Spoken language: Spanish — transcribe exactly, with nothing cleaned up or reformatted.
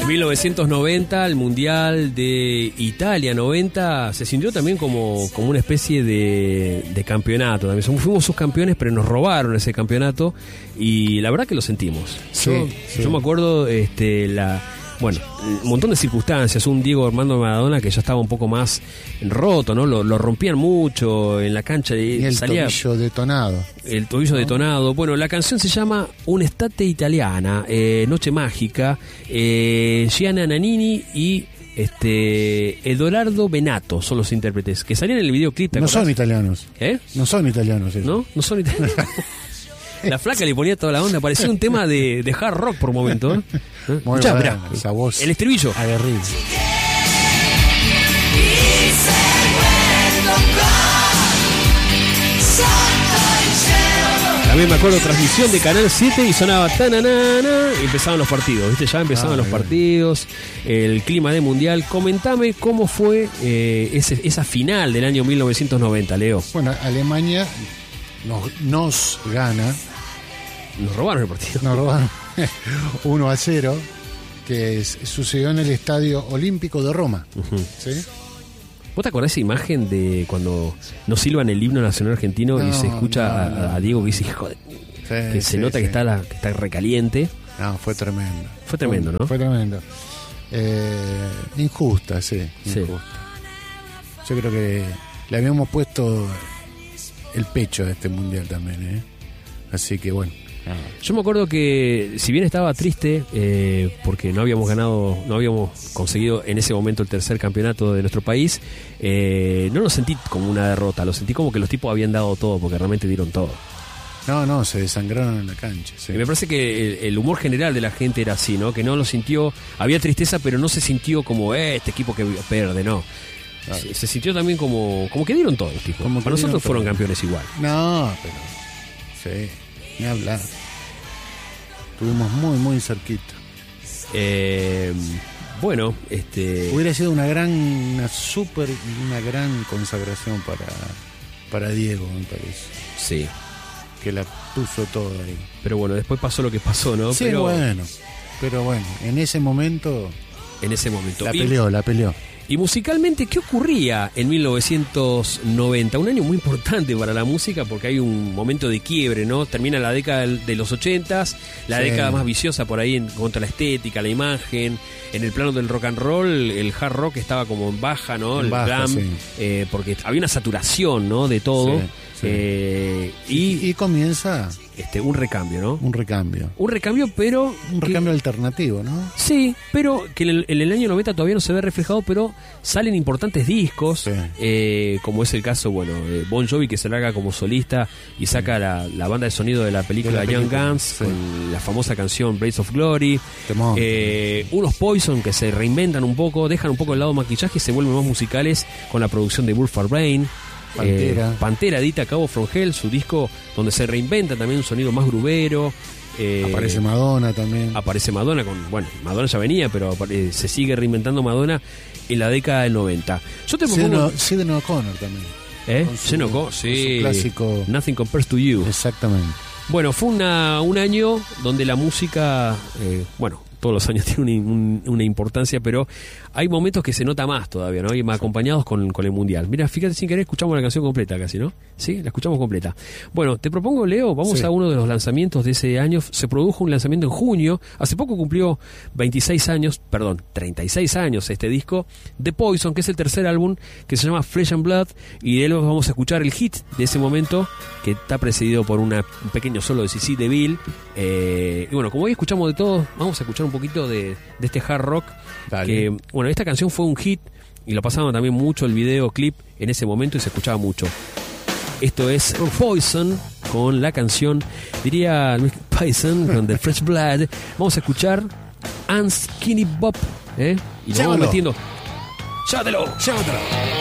mil novecientos noventa, el Mundial de Italia noventa, se sintió también como, como una especie de, de campeonato. También somos, fuimos subcampeones, pero nos robaron ese campeonato y la verdad que lo sentimos. Sí, yo, sí. yo me acuerdo este, la... Bueno, un montón de circunstancias. Un Diego Armando Maradona que ya estaba un poco más roto, ¿no? Lo, lo rompían mucho en la cancha. Y el salía tobillo detonado. El tobillo ¿no? detonado. Bueno, la canción se llama Un'estate italiana, eh, Noche mágica. Eh, Gianna Nannini y este Edoardo Benato son los intérpretes que salían en el videoclip. No son italianos. ¿Eh? No son italianos. Eso. ¿No? No son italianos. La flaca le ponía toda la onda, parecía un tema de, de hard rock por momento. ¿eh? Muy Escuchá, buena, mirá, esa voz. el estribillo. Aguerrido. También me acuerdo transmisión de Canal siete y sonaba tananana y empezaban los partidos, ¿viste? Ya empezaban ah, los bien. partidos, el clima de Mundial. Comentame cómo fue eh, ese, esa final del año mil novecientos noventa, Leo. Bueno, Alemania nos, nos gana. Nos robaron el partido. Nos robaron uno a cero, que es, sucedió en el Estadio Olímpico de Roma. Uh-huh. ¿Sí? ¿Vos te acordás esa imagen de cuando nos silban el himno nacional argentino no, y se escucha no, no. A, a Diego que dice, joder, sí, que se sí, nota sí. que, está la, que está recaliente? No, fue tremendo. Fue tremendo, fue, ¿no? Fue tremendo. Eh, injusta, sí, sí. Injusta. Yo creo que le habíamos puesto el pecho a este mundial también, ¿eh? Así que bueno. Yo me acuerdo que si bien estaba triste eh, porque no habíamos ganado, no habíamos conseguido en ese momento el tercer campeonato de nuestro país, eh, no lo sentí como una derrota, lo sentí como que los tipos habían dado todo, porque realmente dieron todo. No, no, se desangraron en la cancha. Sí. Y me parece que el, el humor general de la gente era así, ¿no? Que no lo sintió, había tristeza, pero no se sintió como eh, este equipo que pierde, no. Claro. Se, se sintió también como, como que dieron todo, tipo. Como Para nosotros fueron todo. Campeones igual. No, pero sí. Ni hablar. Estuvimos muy, muy cerquita. Eh, bueno, este... Hubiera sido una gran, una súper, una gran consagración para, para Diego, me parece. Sí. Que la puso todo ahí. Pero bueno, después pasó lo que pasó, ¿no? Sí, pero bueno. Pero bueno, en ese momento... En ese momento. La peleó, y... la peleó. Y musicalmente, ¿qué ocurría en mil novecientos noventa? Un año muy importante para la música porque hay un momento de quiebre, ¿no? Termina la década de los ochentas, la sí. década más viciosa por ahí en contra la estética, la imagen. En el plano del rock and roll, el hard rock estaba como en baja, ¿no? En el baja, glam, sí. eh, porque había una saturación, ¿no? De todo. Sí, sí. Eh, y, y, y comienza... Este, un recambio, ¿no? Un recambio. Un recambio, pero... Un recambio que, alternativo, ¿no? Sí, pero que en el, en el año noventa todavía no se ve reflejado, pero salen importantes discos, sí. eh, como es el caso, bueno, de Bon Jovi, que se larga como solista y saca sí. la, la banda de sonido de la película, de la película Young Guns, sí. con la famosa canción Blades of Glory. Eh, unos Poison que se reinventan un poco, dejan un poco el lado maquillaje y se vuelven más musicales con la producción de Wolf Brain. Pantera. Eh, Pantera edita Cabo From Hell, su disco donde se reinventa también un sonido más grubero. Eh, aparece Madonna también. Aparece Madonna, con bueno, Madonna ya venía, pero eh, se sigue reinventando Madonna en la década del noventa. Yo te propongo... Sidney O'Connor también. ¿Eh? Sidney O'Connor, sí. Su clásico... Nothing Compares to You. Exactamente. Bueno, fue una, un año donde la música, eh, bueno, todos los años tiene una, un, una importancia, pero hay momentos que se nota más todavía, ¿no? Y más acompañados con, con el Mundial. Mira, fíjate, sin querer escuchamos la canción completa casi, ¿no? Sí, la escuchamos completa. Bueno, te propongo, Leo, vamos sí. a uno de los lanzamientos de ese año. Se produjo un lanzamiento en junio. Hace poco cumplió veintiséis años, perdón, treinta y seis años este disco, The Poison, que es el tercer álbum, que se llama Flesh and Blood, y de él vamos a escuchar el hit de ese momento, que está precedido por una, un pequeño solo de Cissy DeVille. Eh, y bueno, como hoy escuchamos de todo, vamos a escuchar un poquito de, de este hard rock. Dale. Que, bueno, esta canción fue un hit y lo pasaban también mucho el videoclip en ese momento y se escuchaba mucho. Esto es Poison con la canción, diría Luis Poison con The Fresh Blood. Vamos a escuchar And Skinny Bob, ¿eh? Y lo vamos metiendo. ¡Llévatelo! ¡Llévatelo!